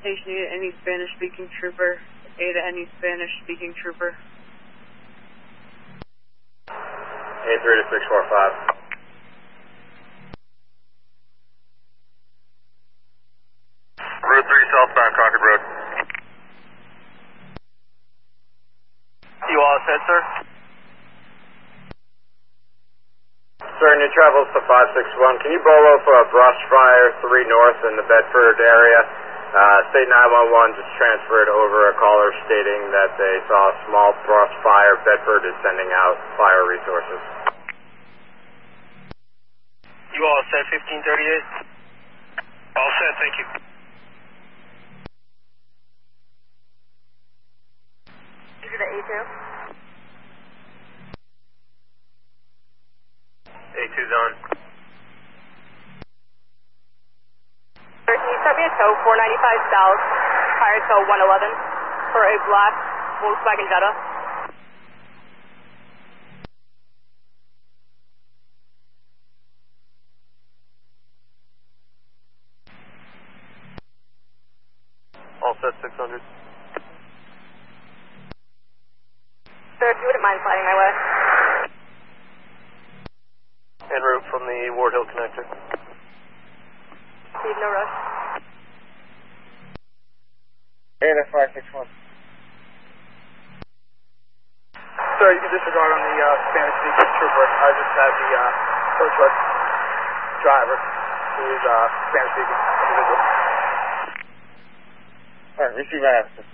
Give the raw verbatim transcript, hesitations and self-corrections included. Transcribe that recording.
Station Ada, any Spanish-speaking trooper. Ada, any Spanish-speaking trooper. A three to six four five. Route three southbound Concord Road. You all set, sir? Sir, new travels to five six one. Can you bolo for a brush fire three north in the Bedford area? Uh, State nine one one just transferred over a caller stating that they saw a small brush fire. Bedford is sending out fire resources. You all set, fifteen thirty-eight? All set, thank you. Is it A two? A two's on. Sir, can you set me a tow four ninety-five south, fire tow one eleven for a black Volkswagen Jetta? All set, six hundred. Sir, if you wouldn't mind sliding my way. En route from the Ward Hill connector. Steve, no rush. Ada five six one. Sir, you can disregard on the uh, Spanish-speaking trooper. I just had the uh, tow truck driver, who is uh, Spanish-speaking individual. Alright, receive that.